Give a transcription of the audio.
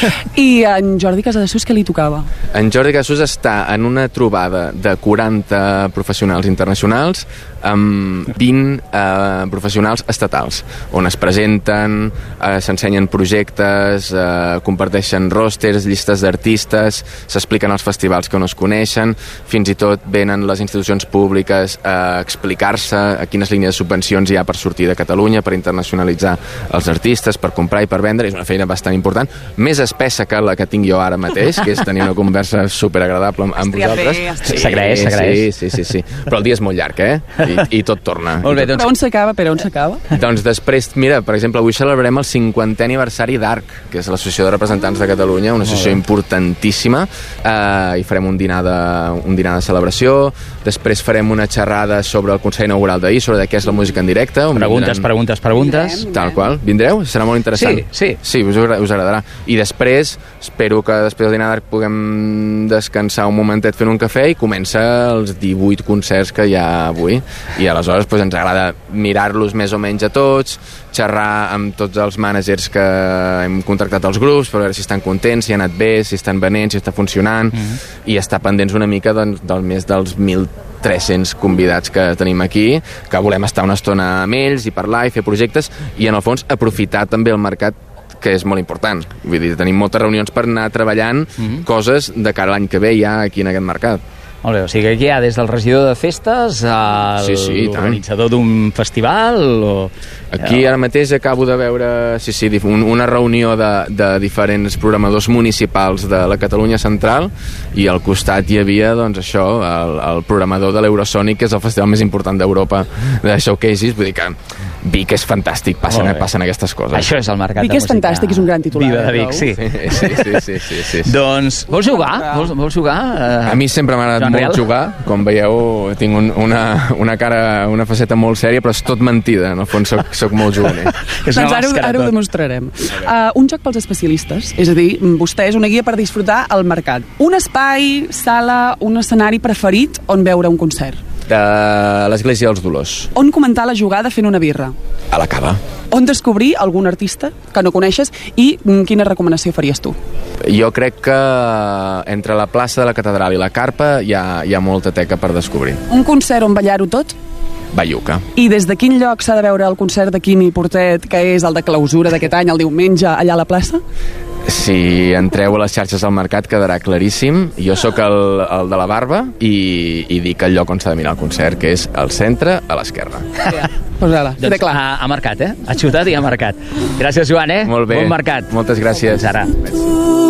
I en Jordi Casadesús què li tocava? En Jordi Casadesús està en una trobada de 40 professionals internacionals amb 20 professionals estatals, on es presenten, s'ensenyen projectes, comparteixen ròsters, llistes d'artistes, s'expliquen els festivals que no es coneixen, fins i tot venen les institucions públiques a explicar-se a quines línies de subvencions hi ha per sortir de Catalunya, per internacionalitzar els artistes, per comprar i per vendre. És una feina bastant important, més espessa que la que tinc jo ara mateix, que és tenir una conversa superagradable amb vosaltres. S'agraeix. Sí. Però el dia és molt llarg, I tot torna. Molt bé, doncs... Però on s'acaba? Doncs després, mira, per exemple, avui celebrarem el 50è aniversari d'ARC, que és l'Associació de Representants de Catalunya, una associació importantíssima, i farem un dinar de celebració. Després farem una xerrada sobre el concert inaugural d'ahir, sobre què és la música en directe. Preguntes. Tal qual. Vindreu? Serà molt interessant. Sí, us agradarà. I després, espero que després del dinar d'ARC puguem descansar un momentet fent un cafè i comença els 18 concerts que hi ha avui. I aleshores ens agrada mirar-los més o menys a tots, xerrar amb tots els mànagers que hem contractat als grups per veure si estan contents, si ha anat bé, si estan venent, si està funcionant, i estar pendents una mica del més dels 1.300 convidats que tenim aquí, que volem estar una estona amb ells i parlar i fer projectes, i en el fons aprofitar també el mercat, que és molt important. Vull dir, tenim moltes reunions per anar treballant coses de cara a l'any que ve ja aquí en aquest mercat. Molt bé, o sigui que aquí hi ha des del regidor de festes a l'organitzador d'un festival Aquí ara mateix acabo de veure una reunió de diferents programadors municipals de la Catalunya Central, i al costat hi havia el programador de l'Eurosonic, que és el festival més important d'Europa de showcases. Vull dir que Vic és fantàstic, passen aquestes coses. Això és el mercat de música. Vic és fantàstic, és un gran titular. Viva de Vic, sí. Doncs, vols jugar? A mi sempre m'ha agradat molt jugar. Com veieu, tinc una cara, una faceta molt sèria, però és tot mentida. En el fons soc molt juganer. Doncs ara ho demostrarem. Un joc pels especialistes, és a dir, vostè és una guia per disfrutar el mercat. Un espai, sala, un escenari preferit on veure un concert? De l'Església dels Dolors. On comentar la jugada fent una birra? A la cava. On descobrir algun artista que no coneixes i quina recomanació faries tu? Jo crec que entre la plaça de la Catedral i la Carpa hi ha molta teca per descobrir. Un concert on ballar-ho tot? Belluca. I des de quin lloc s'ha de veure el concert de Quimi Portet, que és el de clausura d'aquest any, el diumenge, allà a la plaça? Si entreu a les xarxes del mercat quedarà claríssim. Jo sóc el de la barba i dic el lloc on s'ha de mirar el concert, que és al centre, a l'esquerra. Pues ara, queda clar. Ha marcat, ha xutat i ha marcat. Gràcies, Joan, Molt bé. Bon mercat. Moltes gràcies. Fins ara.